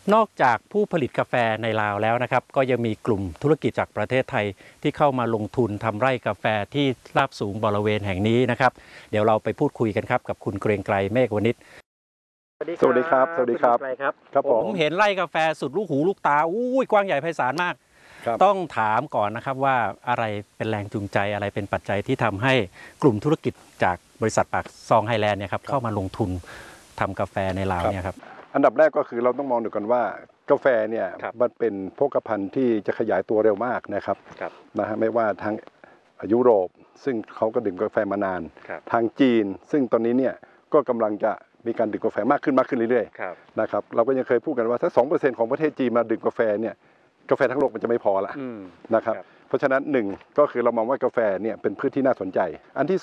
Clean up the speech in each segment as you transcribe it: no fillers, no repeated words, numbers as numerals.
นอกจากผู้ผลิตกาแฟในลาวแล้วนะครับก็ยังมีกลุ่มธุรกิจจากประเทศไทยที่เข้ามาลงทุนทำไร่กาแฟที่ราบสูงบริเวณแห่งนี้นะครับเดี๋ยวเราไปพูดคุยกันครับกับคุณเกรียงไกรเมฆวณิชสวัสดีครับสวัสดีครับครับผมเห็นไร่กาแฟสุดลูกหูลูกตาอุ้ยกว้างใหญ่ไพศาลมากต้องถามก่อนนะครับว่าอะไรเป็นแรงจูงใจอะไรเป็นปัจจัยที่ทำให้กลุ่มธุรกิจจากบริษัทปากซองไฮแลนด์เนี่ยครับเข้ามาลงทุนทำกาแฟในลาวเนี่ยครับอันดับแรกก็คือเราต้องมองดูกันว่ากาแฟเนี่ยมันเป็นโภคภัณฑ์ที่จะขยายตัวเร็วมากนะครับนะฮะไม่ว่าทางยุโรปซึ่งเขาก็ดื่มกาแฟมานานทางจีนซึ่งตอนนี้เนี่ยก็กำลังจะมีการดื่มกาแฟมากขึ้นเรื่อยๆนะครับเราก็ยังเคยพูดกันว่าถ้า 2% ของประเทศจีนมาดื่มกาแฟเนี่ยกาแฟทั้งโลกมันจะไม่พอละนะครับเพราะฉะนั้น1ก็คือเรามองว่ากาแฟเนี่ยเป็นพืชที่น่าสนใจอันที่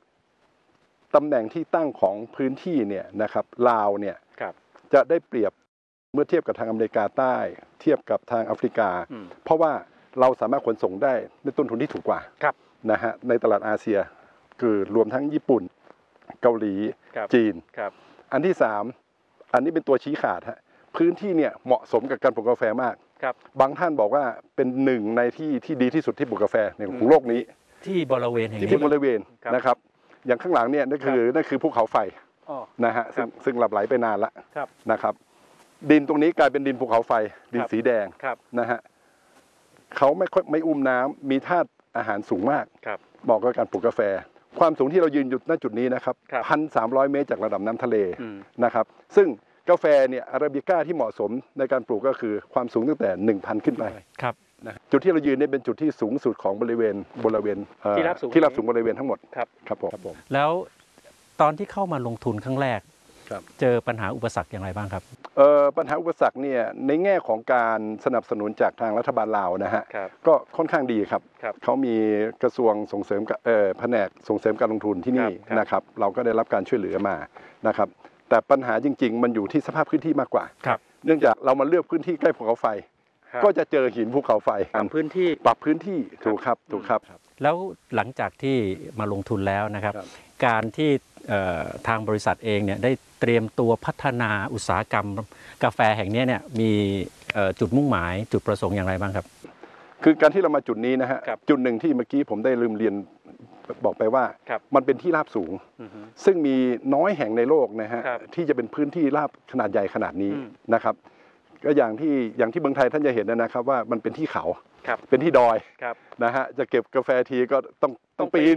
2ตำแหน่งที่ตั้งของพื้นที่เนี่ยนะครับลาวเนี่ยจะได้เปรียบเมื่อเทียบกับทางอเมริกาใต้เทียบกับทางแอฟริกาเพราะว่าเราสามารถขนส่งได้ในต้นทุนที่ถูกกว่านะฮะในตลาดอาเซียคือรวมทั้งญี่ปุ่นเกาหลีจีนอันที่3อันนี้เป็นตัวชี้ขาดฮะพื้นที่เนี่ยเหมาะสมกับการปลูกกาแฟมากบางท่านบอกว่าเป็นหนึ่งในที่ดีที่สุดที่ปลูกกาแฟในของโลกนี้ที่บริเวณแห่งนี้ที่บริเวณนะครับอย่างข้างหลังเนี่ยนั่นคือภูเขาไฟนะฮะซึ่งหลับไหลไปนานแล้วนะครับดินตรงนี้กลายเป็นดินภูเขาไฟดินสีแดงนะฮะเขาไม่อุ้มน้ำมีธาตุอาหารสูงมากเหมาะกับการปลูกกาแฟความสูงที่เรายืนอยู่ณจุดนี้นะครับ 1,300 เมตรจากระดับน้ำทะเลนะครับซึ่งกาแฟเนี่ยอาราบิก้าที่เหมาะสมในการปลูกก็คือความสูงตั้งแต่ 1,000 ขึ้นไปจุดที่เรายืนนี่เป็นจุดที่สูงสุดของบริเวณที่ราบสูงบริเวณทั้งหมดครับผมแล้วตอนที่เข้ามาลงทุนครั้งแรกเจอปัญหาอุปสรรคอย่างไรบ้างครับปัญหาอุปสรรคเนี่ยในแง่ของการสนับสนุนจากทางรัฐบาลลาวนะฮะก็ค่อนข้างดีครับเขามีกระทรวงส่งเสริมแผนกส่งเสริมการลงทุนที่นี่นะครับเราก็ได้รับการช่วยเหลือมานะครับแต่ปัญหาจริงๆมันอยู่ที่สภาพพื้นที่มากกว่าเนื่องจากเรามาเลือกพื้นที่ใกล้ภูเขาไฟก็จะเจอหินภูเขาไฟปรับพื้นที่ถูกครับแล้วหลังจากที่มาลงทุนแล้วนะครับการที่ทางบริษัทเองเนี่ยได้เตรียมตัวพัฒนาอุตสาหกรรมกาแฟแห่งนี้เนี่ยมีจุดมุ่งหมายจุดประสงค์อย่างไรบ้างครับคือการที่เรามาจุดนี้นะฮะจุดหนึ่งที่เมื่อกี้ผมได้ลืมเรียนบอกไปว่ามันเป็นที่ราบสูงซึ่งมีน้อยแห่งในโลกนะฮะที่จะเป็นพื้นที่ราบขนาดใหญ่ขนาดนี้นะครับก็อย่างที่เมืองไทยท่านจะเห็นนะครับว่ามันเป็นที่เขาเป็นที่ดอยนะฮะจะเก็บกาแฟทีก็ต้องปีน